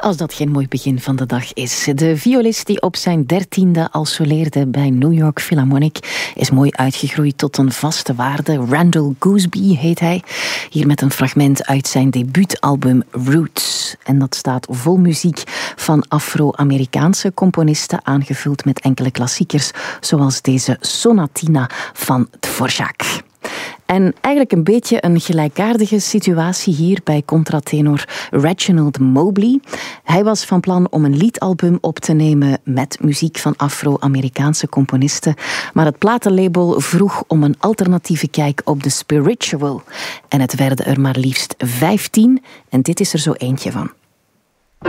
Als dat geen mooi begin van de dag is. De violist die op zijn 13e al soleerde bij New York Philharmonic is mooi uitgegroeid tot een vaste waarde. Randall Gooseby heet hij. Hier met een fragment uit zijn debuutalbum Roots. En dat staat vol muziek van Afro-Amerikaanse componisten, aangevuld met enkele klassiekers, zoals deze Sonatina van Dvorak. En eigenlijk een beetje een gelijkaardige situatie hier bij contratenor Reginald Mobley. Hij was van plan om een liedalbum op te nemen met muziek van Afro-Amerikaanse componisten. Maar het platenlabel vroeg om een alternatieve kijk op de spiritual. En het werden er maar liefst 15 en dit is er zo eentje van.